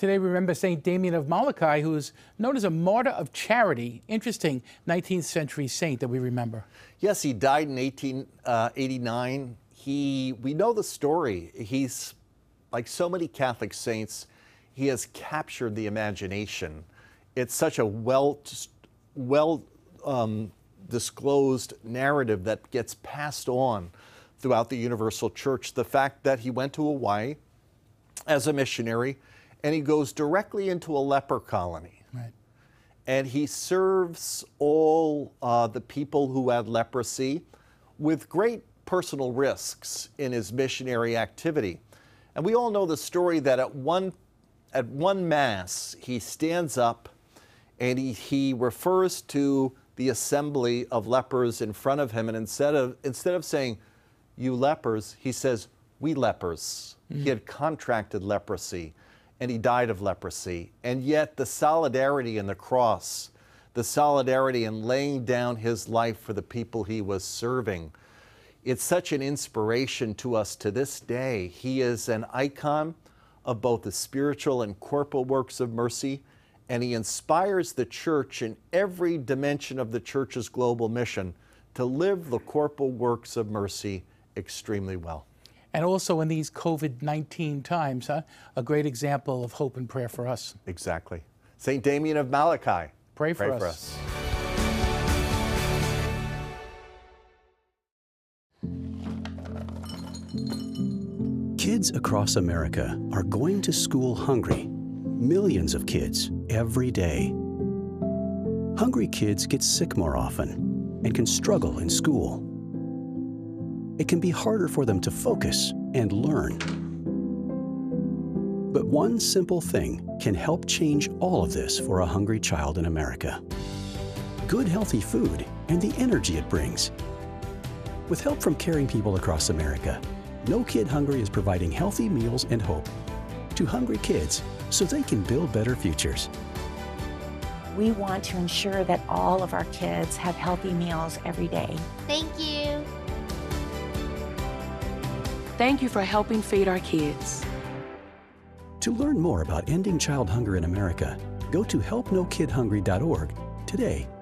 Today we remember St. Damien of Molokai, who is known as a martyr of charity. Interesting 19th century saint that we remember. Yes, he died in 1889. We know the story. He's, like so many Catholic saints, he has captured the imagination. It's such a well disclosed narrative that gets passed on throughout the Universal Church. The fact that he went to Hawaii as a missionary, and he goes directly into a leper colony. Right. And he serves all the people who had leprosy with great personal risks in his missionary activity. And we all know the story that at one Mass, he stands up and he refers to the assembly of lepers in front of him, and instead of saying, "You lepers," he says, "We lepers." He had contracted leprosy, and he died of leprosy. And yet the solidarity in the cross, the solidarity in laying down his life for the people he was serving, it's such an inspiration to us to this day. He is an icon of both the spiritual and corporal works of mercy, and he inspires the church in every dimension of the church's global mission to live the corporal works of mercy extremely well. And also in these COVID-19 times, a great example of hope and prayer for us. Exactly. St. Damien of Molokai, pray for us. Kids across America are going to school hungry. Millions of kids every day. Hungry kids get sick more often and can struggle in school. It can be harder for them to focus and learn. But one simple thing can help change all of this for a hungry child in America. Good, healthy food and the energy it brings. With help from caring people across America, No Kid Hungry is providing healthy meals and hope to hungry kids so they can build better futures. We want to ensure that all of our kids have healthy meals every day. Thank you. Thank you for helping feed our kids. To learn more about ending child hunger in America, go to helpnokidhungry.org today.